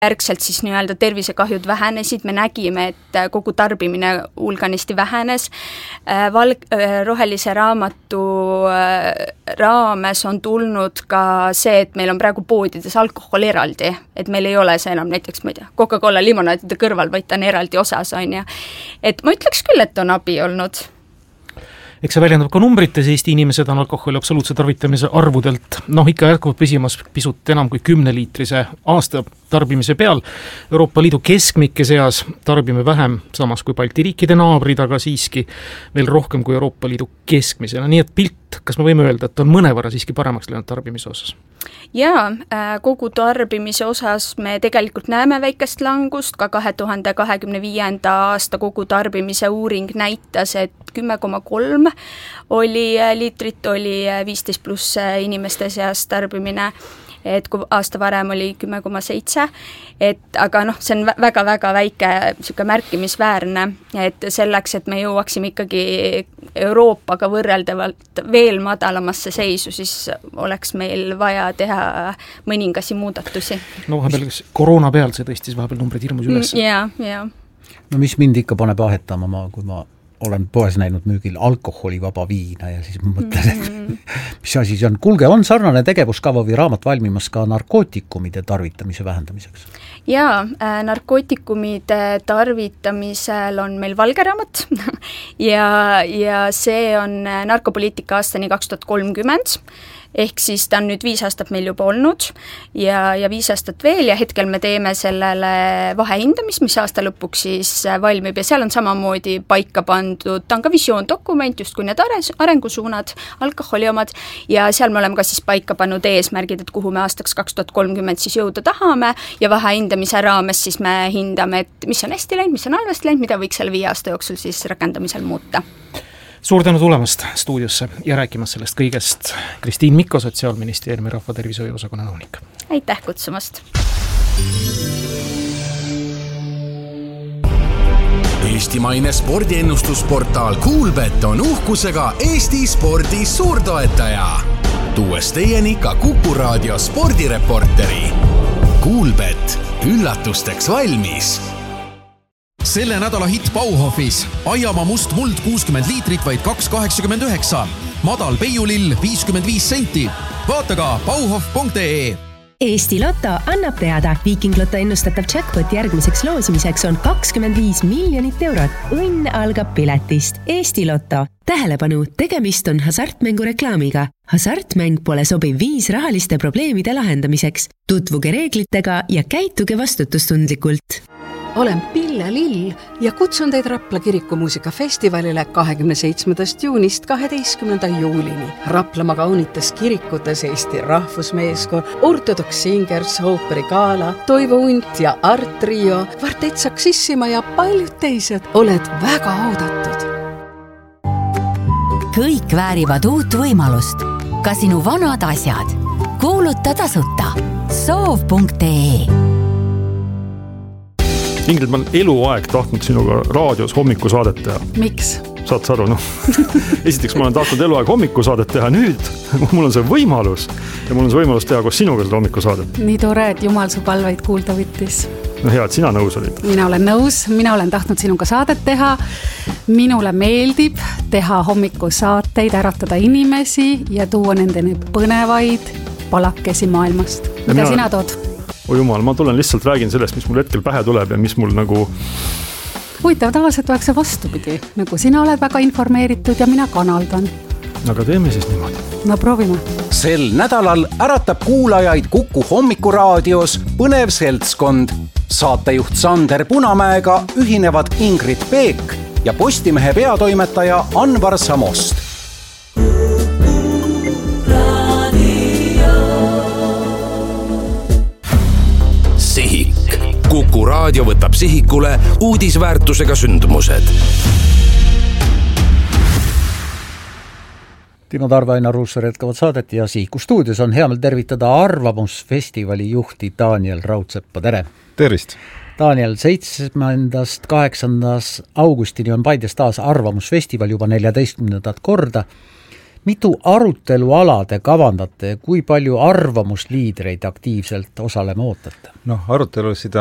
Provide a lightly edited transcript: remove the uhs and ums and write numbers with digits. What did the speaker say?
järgselt siis nii-öelda tervisekahjud vähenesid, me nägime, et kogu tarbimine hulganisti vähenes. Rohelise raamatu raames on tulnud ka see, et meil on praegu poodides alkohol eraldi, et meil ei ole see enam näiteks, ma ei tea, Coca-Cola limonaadide kõrval, vaid ta on eraldi osas, on ju. Et ma ütleks küll, et on abi olnud. Eks see väljendab ka numbrites, Eesti inimesed on alkoholi absoluutse tarvitamise arvudelt ikka jätkuvalt püsimas pisut enam kui 10-liitrise aasta tarbimise peal. Euroopa Liidu keskmike seas tarbime vähem, samas kui Balti riikide naabrid, aga siiski veel rohkem kui Euroopa Liidu keskmisena. Nii et pilt, kas me võime öelda, et on mõnevõrra siiski paremaks läinud tarbimise osas? Jaa, kogu tarbimise osas me tegelikult näeme väikest langust, ka 2025. aasta kogu tarbimise uuring näitas, et 10,3 liitrit oli 15 pluss inimeste seas tarbimine, et kui aasta varem oli 10,7, aga see on väga-väga väike märkimisväärne, et selleks, et me jõuaksime ikkagi Euroopaga võrreldavalt veel madalamasse seisu, siis oleks meil vaja teha mõningasi muudatusi. Vahepeal koroona peal see tõstis vahepeal numbrid hirmus üles. Jaa. No mis mind ikka paneb ahetama, kui ma olen poes näinud müügil alkoholivaba viina ja siis mõtlen, et mis asi see on. Kuulge, on sarnane tegevuskava või raamat valmimas ka narkootikumide tarvitamise vähendamiseks? Jaa, narkootikumide tarvitamisel on meil valge raamat ja see on narkopoliitika aastani 2030, ehk siis ta on nüüd 5 aastat meil juba olnud ja 5 aastat veel ja hetkel me teeme sellele vahehindamist, mis aasta lõpuks siis valmib ja seal on samamoodi paika pandud, ta on ka visioondokument, just kui need arengusuunad, alkoholi omad ja seal me oleme ka siis paika pannud eesmärgid, et kuhu me aastaks 2030 siis jõuda tahame ja vahehindamise raames siis me hindame, et mis on hästi läinud, mis on halvasti läinud, mida võiks selle 5 aasta jooksul siis rakendamisel muuta. Suur tänu tulemast stuudiosse ja rääkimas sellest kõigest. Kristiin Mikko, Sotsiaalministeeriumi rahvatervishoiu osakonna nõunik. Aitäh kutsumast! Eestimaine spordiennustusportaal Kuulbet on uhkusega Eesti spordi suurtoetaja. Tuues teieni ka Kuku Raadio spordireporteri. Kuulbet, üllatusteks valmis! Selle nädala hitt Bauhofis. Aiamaa must muld 60 liitrit vaid 2,89. Madal peiulill 55 senti. Vaata ka bauhof.ee. Eesti Lotto annab teada. Viking Lotto ennustatav jackpot järgmiseks loosimiseks on 25 miljonit eurot. Õnn algab piletist. Eesti Lotto. Tähelepanu, tegemist on hasartmängu reklaamiga. Hasartmäng pole sobiv viis rahaliste probleemide lahendamiseks. Tutvuge reeglitega ja käituge vastutustundlikult. Olen Pille Lill ja kutsun teid Rapla kirikumuusikafestivalile 27. juunist 12. juulini. Raplamaa kaunites kirikutes Eesti rahvusmeeskoor, Ortodox Singers, ooperigala, Toivo Unt ja Art Trio, Kvartett Saksissima ja paljud teised. Oled väga oodatud. Kõik väärivad uut võimalust. Ka sinu vanad asjad. Kuuluta tasuta. Soov.ee. Ingrid, ma olen eluaeg tahtnud sinuga raadios hommikusaadet teha. Miks? Saad sa aru, esiteks ma olen tahtnud eluaeg hommikusaadet teha, nüüd mul on see võimalus ja mul on see võimalus teha koos sinuga seda hommikusaadet. Nii tore, et Jumal su palveid kuulda võttis. No hea, et sina nõus olid. Mina olen nõus, mina olen tahtnud sinuga saadet teha. Minule meeldib teha hommikusaateid, äratada inimesi ja tuua nendeni põnevaid palakesi maailmast. Mida sina tood? Jumal, ma tulen lihtsalt räägin sellest, mis mul hetkel pähe tuleb ja mis mul nagu... Huvitav, tavaliselt oleks see vastupidi. Nagu sina oled väga informeeritud ja mina kanaldan. Aga teeme siis niimoodi. No proovime. Sel nädalal äratab kuulajaid Kuku hommikuraadios põnev seltskond. Saatejuht Sander Punamäega ühinevad Ingrid Peek ja Postimehe peatoimetaja Anvar Samost. Sihik. Kuku Raadio võtab sihikule uudisväärtusega sündmused. Timo Tarva, Ainar Ruussaar jätkavad saadet ja Sihiku stuudios on hea meel tervitada Arvamusfestivali juhti Daniel Raudseppa. Tere! Tervist! Daniel, 7.–8. augustini on Paides taas Arvamusfestival juba 14. korda. mitu aruteluala te kavandate ja kui palju arvamusliidreid aktiivselt osalema ootate? Arutelusid